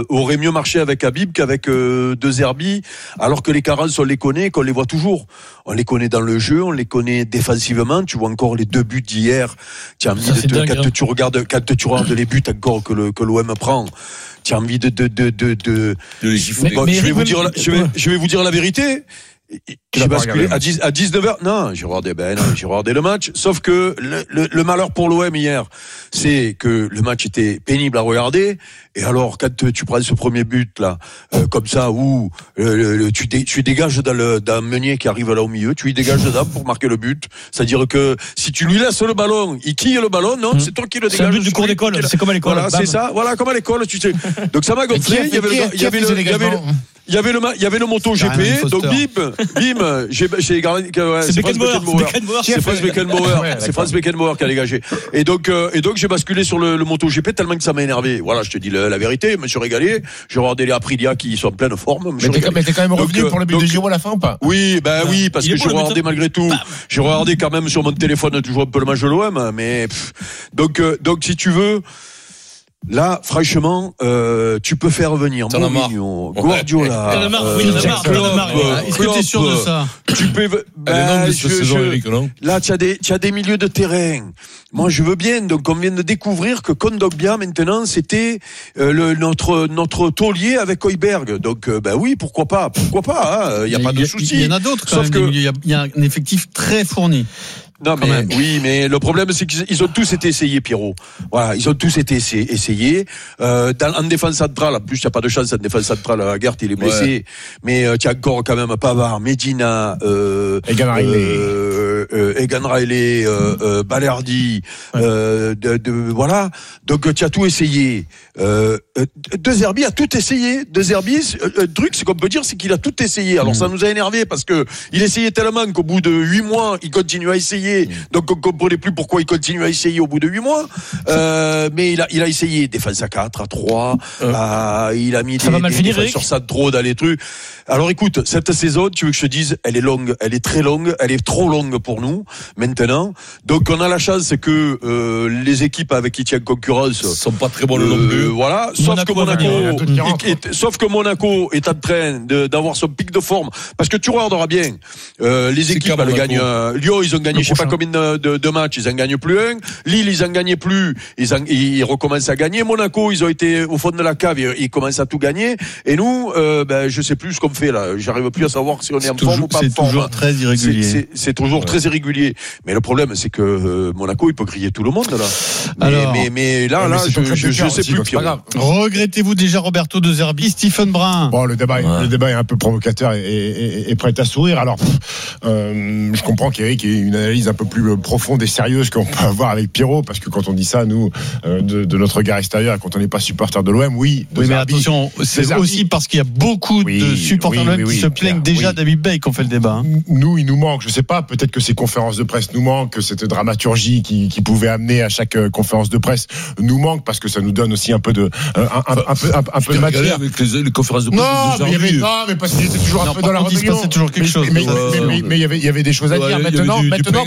aurait mieux marché avec Habib qu'avec De Zerbi, alors que les carences, on les connaît, qu'on les voit toujours. On les connaît dans le jeu, on les connaît défensivement. Tu vois encore les 2 buts d'hier. Tu as envie quand tu regardes les buts encore que l'OM prend. Tu as envie de les gifler. Je vais vous dire la vérité. J'ai basculé à 19h. Non, j'ai regardé le match. Sauf que le malheur pour l'OM hier, c'est que le match était pénible à regarder. Et alors, quand tu prends ce premier but là, comme ça, où tu dégages dans Meunier qui arrive là au milieu, tu lui dégages dedans pour marquer le but. C'est-à-dire que si tu lui laisses le ballon, il quille le ballon, non, c'est toi qui le dégages. C'est un but du cours d'école. C'est comme à l'école. Voilà, c'est ça. Voilà, comme à l'école, tu sais. Donc ça m'a gonflé. Il y avait le MotoGP. Donc bim, j'ai gardé. C'est Beckenbauer. C'est Franz Beckenbauer qui a dégagé. Et donc j'ai basculé sur le MotoGP tellement que ça m'a énervé. Voilà, je te dis la vérité, je me suis régalé. J'ai regardé les Aprilia qui sont en pleine forme. Mais t'es quand même revenu pour le but de Giroud à la fin ou pas? Oui, parce que j'ai regardé malgré tout. J'ai regardé quand même sur mon téléphone toujours un peu le match de l'OM, mais donc si tu veux. Là, franchement, tu peux faire revenir Mourinho, Guardiola, Est-ce que t'es sûr de ça? Tu peux. Là, tu as des milieux de terrain. Moi, je veux bien. Donc, on vient de découvrir que Kondogbia maintenant, c'était notre taulier avec Højbjerg. Donc, oui, pourquoi pas? Il y a pas de souci. Il y en a d'autres. Sauf que il y a un effectif très fourni. Non, mais le problème, c'est qu'ils ont tous été essayés, Pierrot. Voilà, ils ont tous été essayés. En défense centrale, en plus, il n'y a pas de chance en défense centrale. Aguerd, il est blessé. Ouais. Mais tu as encore quand même Pavard, Medina, Egan Riley, Balerdi. Voilà. Donc, tu as tout essayé. De Zerbi a tout essayé. De Zerbi, le truc, c'est qu'on peut dire, c'est qu'il a tout essayé. Alors, ça nous a énervé parce que il essayait tellement qu'au bout de 8 mois, il continue à essayer. Donc on ne comprenait plus pourquoi il continue à essayer au bout de 8 mois. Mais il a essayé défense à 4, à 3. Il a mis des défenseurs centraux dans les trucs. Alors écoute, cette saison, tu veux que je te dise, elle est longue, elle est très longue, elle est trop longue pour nous maintenant. Donc on a la chance que les équipes avec qui tient concurrence sont pas très bonnes non plus. Voilà, sauf que Monaco est en train d'avoir son pic de forme, parce que tu regarderas bien. Les équipes elles gagnent. Lyon, ils ont gagné, je sais pas combien de matchs, ils en gagnent plus un. Lille, ils en gagnaient plus, ils recommencent à gagner. Monaco, ils ont été au fond de la cave, ils commencent à tout gagner. Et nous, je sais plus ce qu'on fait là. J'arrive plus à savoir si on est en forme ou pas en forme. C'est toujours très irrégulier. C'est toujours très irrégulier. Mais le problème, c'est que Monaco, il peut griller tout le monde là. Mais là, je sais plus. Regrettez-vous déjà Roberto De Zerbi, Stephen Brun? Bon, le débat est un peu provocateur et prêt à sourire. Alors, je comprends qu'Eric ait une analyse un peu plus profonde et sérieuse qu'on peut avoir avec Pierrot, parce que quand on dit ça, nous, de notre regard extérieur, quand on n'est pas supporter de l'OM, oui, mais attention, c'est aussi parce qu'il y a beaucoup de supporters de l'OM qui se plaignent déjà d'Habib Beye qu'on fait le débat. Nous, il nous manque, je sais pas, peut-être que ces conférences de presse nous manquent, que cette dramaturgie qui pouvait amener à chaque conférence de presse nous manque, parce que ça nous donne aussi un peu de matière. Avec les conférences de presse. Non, mais parce qu'il était toujours un peu dans la rébellion. C'est toujours quelque chose. Mais il y avait des choses à dire. Maintenant,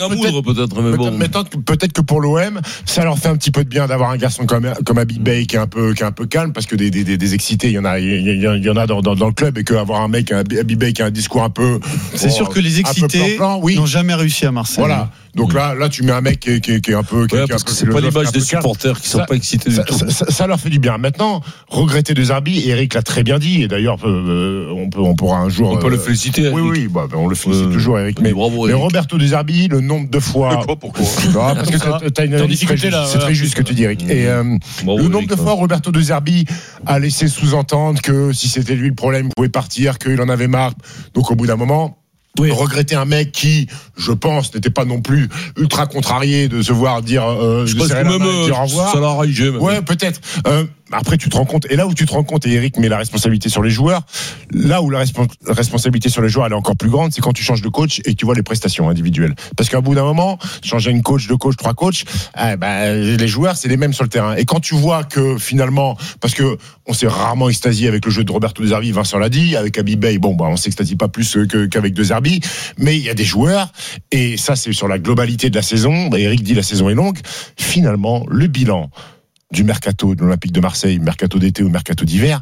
peut-être que pour l'OM, ça leur fait un petit peu de bien d'avoir un garçon comme Habib Beye qui est un peu calme, parce que des excités, il y en a dans le club, et qu'avoir un mec, Habib Beye, qui a un discours un peu. C'est sûr que les excités n'ont jamais réussi à Marseille. Voilà. Donc là, tu mets un mec qui est un peu. Parce que c'est pas l'image des supporters qui sont pas excités du tout. Ça leur fait du bien. Maintenant, regretter De Zerbi, Eric l'a très bien dit, et d'ailleurs, on pourra un jour. On peut le féliciter. Oui, on le félicite toujours, Eric. Mais Roberto De Zerbi, le nombre de fois. Pourquoi? Parce que t'as une difficulté là. C'est très juste ce que tu dis, Eric. Et le nombre de fois Roberto De Zerbi a laissé sous-entendre que si c'était lui le problème, il pouvait partir, qu'il en avait marre. Donc au bout d'un moment. Oui. Regretter un mec qui, je pense, n'était pas non plus ultra contrarié de se voir dire je pense que même dire au revoir. Ça l'a enragé. Ouais, peut-être. Après, tu te rends compte, et là où tu te rends compte, et Eric met la responsabilité sur les joueurs, là où la responsabilité sur les joueurs elle est encore plus grande, c'est quand tu changes de coach et que tu vois les prestations individuelles. Parce qu'à bout d'un moment, changer une coach, deux coachs, trois coachs, les joueurs c'est les mêmes sur le terrain. Et quand tu vois que finalement, parce que on s'est rarement extasié avec le jeu de Roberto De Zerbi, Vincent l'a dit, avec Habib Beye, on s'extasie pas plus qu'avec De Zerbi, mais il y a des joueurs, et ça c'est sur la globalité de la saison. Eric dit la saison est longue. Finalement, le bilan du mercato de l'Olympique de Marseille, mercato d'été ou mercato d'hiver,